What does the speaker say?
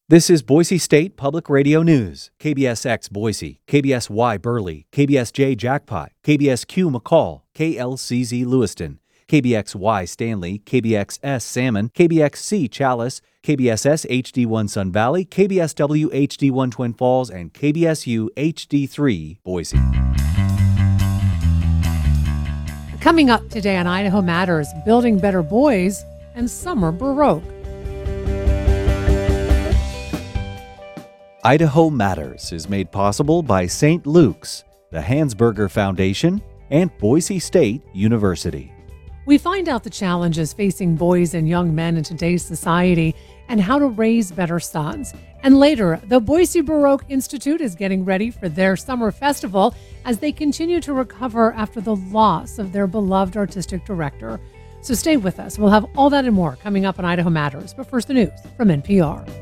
This is Boise State Public Radio News. KBSX Boise, KBSY Burley, KBSJ Jackpot, KBSQ McCall, KLCZ Lewiston, KBXY Stanley, KBXS Salmon, KBXC Chalice, KBSS HD1 Sun Valley, KBSW HD1 Twin Falls, and KBSU HD3 Boise. Coming up today on Idaho Matters, Building Better Boys and Summer Baroque. Idaho Matters is made possible by St. Luke's, the Hansberger Foundation, and Boise State University. We find out the challenges facing boys and young men in today's society and how to raise better sons. And later, the Boise Baroque Institute is getting ready for their summer festival as they continue to recover after the loss of their beloved artistic director. So stay with us. We'll have all that and more coming up on Idaho Matters. But first, the news from NPR.